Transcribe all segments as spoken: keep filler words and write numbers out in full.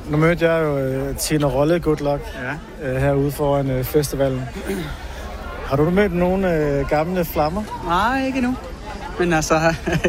Nu mødte jeg jo uh, Tina Rolle, good luck, ja. uh, herude foran uh, festivalen. Har du mødt nogle uh, gamle flammer? Nej, ikke endnu. Men altså,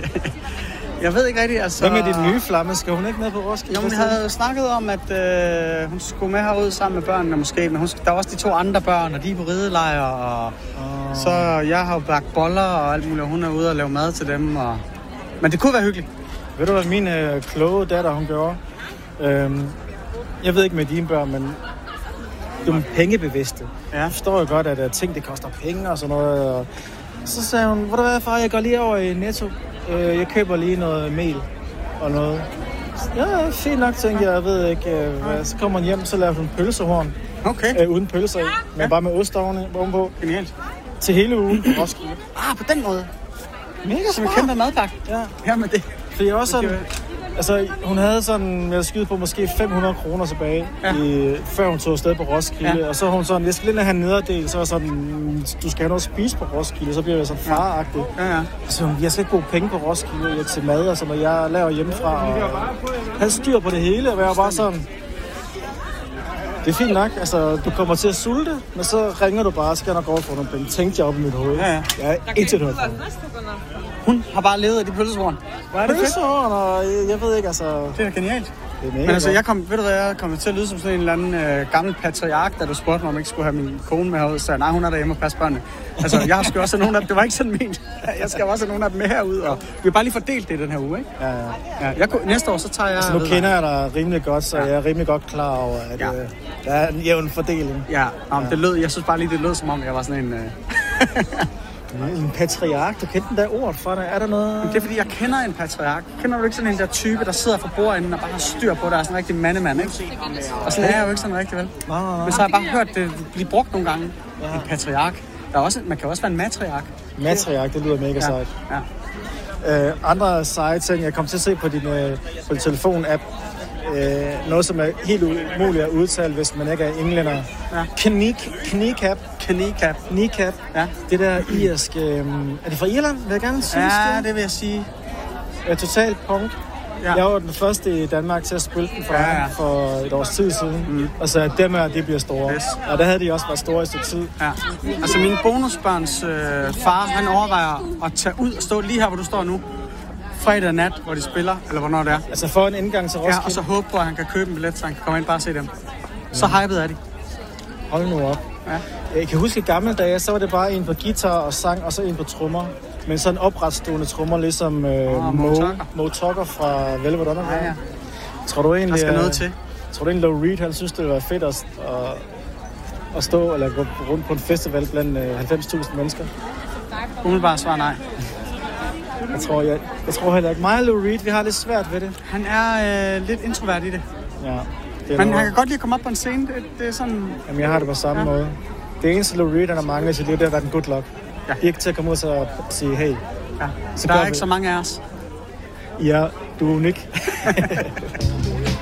jeg ved ikke rigtigt. Altså... Hvad med de nye flamme? Skal hun ikke med på Roskilde? Jo, vi havde snakket om, at øh, hun skulle med herud sammen med børnene måske, men hun, der var også de to andre børn, og de er på ridelejr, og oh. så jeg har jo bagt boller og alt muligt, og hun er ude og lave mad til dem. Og... Men det kunne være hyggeligt. Ved du, hvad min øh, kloge datter, hun gjorde? Øhm, jeg ved ikke med dine børn, men du er pengebevidste. Ja. Jeg forstår jo godt, at uh, ting, det koster penge og sådan noget. Og så sagde hun, hvor der hvad, far, jeg går lige over i Netto. Øh, jeg køber lige noget mel og noget. Ja, fint nok, tænkte jeg. Jeg ved ikke, øh, hvad. Så kommer hun hjem, så laver hun pølsehorn. Okay. Øh, uden pølser i, men ja. bare med ost ovenpå. Genialt. Til hele ugen på Roskilde. Ah, på den måde. Mega som en kæmpe madpakke. Ja. Ja, men det... For jeg også sådan... Altså, hun havde sådan, jeg skyde på måske fem hundrede kroner tilbage, ja. i, før hun tog afsted på Roskilde. Ja. Og så hun sådan, jeg skal lige have en nederdel, så var sådan, du skal have noget at spise på Roskilde, så bliver jeg sådan faragtig. Ja, ja. Så hun, jeg skal ikke bruge penge på Roskilde jeg, til mad, og sådan, og jeg laver hjemmefra, og havde styr på det hele, og jeg var bare sådan, det er fint nok, altså, du kommer til at sulte, men så ringer du bare, så skal jeg nok gå for nogle penge. Tænkte jeg op i mit hoved. Ja, ja. Jeg har intet hørt fra. Hun har bare levet af de pølsehorn. Hvad er det pølsehorn, og jeg ved ikke, altså... Det er genialt. Det er Men altså, jeg kom, ved du hvad, jeg kom til at lyde som sådan en eller anden øh, gammel patriark, da du spurgte mig, om jeg ikke skulle have min kone med herude. Så nej, hun er derhjemme og passe børnene. Altså, jeg skal også have nogle af dem. Det var ikke sådan ment. Jeg skal også have nogle af dem med herude, og vi har bare lige fordelt det den her uge, ikke? Ja, ja. Ja, jeg, næste år, så tager jeg... Altså, nu kender jeg dig rimelig godt, så ja. jeg er rimelig godt klar over, at ja. øh, der er en jævn fordeling. Ja, um, ja. Det lød, jeg synes bare lige, det lød som om, jeg var sådan en... Øh... En patriark, du kendte den der ord for dig. Er der noget? Det er fordi, jeg kender en patriark. Kender du ikke sådan en der type, der sidder for bordenden og bare har styr på det, og sådan en rigtig mandemand, ikke? Og sådan er jeg jo ikke sådan rigtig, vel? Nej, nej, nej. Men så har jeg bare hørt det blive brugt nogle gange. Ja. En patriark. Der er også, man kan også være en matriark. Matriark, det lyder mega ja. sejt. Ja. Øh, andre seje ting, jeg kom til at se på din, øh, på din telefon-app. Øh, noget, som er helt umuligt at udtale, hvis man ikke er englænder. Ja. Kneecap. Kneecap. Kneecap. Kneecap. Ja. Det der irske... Øh, er det fra Irland, vil jeg gerne synes? Ja, det, det vil jeg sige. Er totalt punk. Ja. Jeg var den første i Danmark til at spille den for, ja, ja. for et års tid siden. Mm. Og så dem her, de bliver store. Yes. Og der havde de også været store i stykke tid. Ja. Altså mine bonusbørns øh, far, han overvejer at tage ud og stå lige her, hvor du står nu. Fredag nat, hvor de spiller, eller hvornår det er. Altså for en indgang til Roskilde? Ja, og så håbe på, at han kan købe en billet, så han kan komme ind og bare se dem. Så ja. Hyped er de. Hold nu op. Ja. Jeg kan huske i gamle dage, så var det bare en på guitar og sang, og så en på trommer. Men sådan opretstående trommer, ligesom øh, oh, Mo, Mo Tucker fra Velvet Underground. Ja, ja. Tror du egentlig, der skal noget til. Tror du egentlig, Lou Reed, han synes, det ville være fedt at, at, at stå eller gå rundt på en festival blandt øh, halvfems tusind mennesker? Umiddelbart svar nej. Jeg tror, jeg, jeg tror heller ikke. Mig og Lou Reed, vi har lidt svært ved det. Han er øh, lidt introvert i det. Ja. Det Men han kan godt lide at komme op på en scene. Det, det er sådan... Jamen, jeg har det på samme ja. måde. Det eneste, Lou Reed, han har manglet til det, det har været en good luck. Ja. Ikke til at komme ud og sige, hey. Ja. Så der er ikke vi. så mange af os. Ja, du er unik.